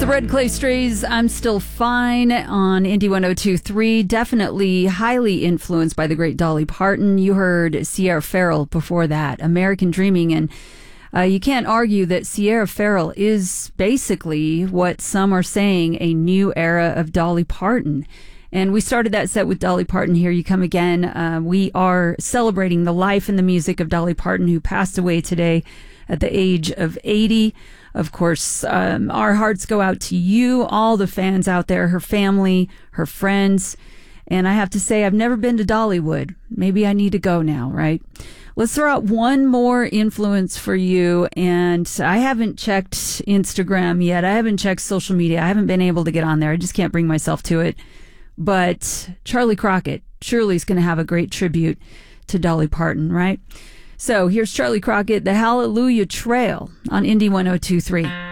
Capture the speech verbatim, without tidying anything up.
the Red Clay Strays. I'm Still Fine on Indie one oh two point three. Definitely highly influenced by the great Dolly Parton. You heard Sierra Farrell before that, American Dreaming. And uh, you can't argue that Sierra Farrell is basically what some are saying a new era of Dolly Parton. And we started that set with Dolly Parton. Here you come again. Uh, we are celebrating the life and the music of Dolly Parton, who passed away today at the age of eighty. Of course, um, our hearts go out to you, all the fans out there, her family, her friends. And I have to say, I've never been to Dollywood. Maybe I need to go now, right? Let's throw out one more influence for you. And I haven't checked Instagram yet. I haven't checked social media. I haven't been able to get on there. I just can't bring myself to it. But Charlie Crockett surely is going to have a great tribute to Dolly Parton, right? So here's Charlie Crockett, The Hallelujah Trail on Indie one oh two point three.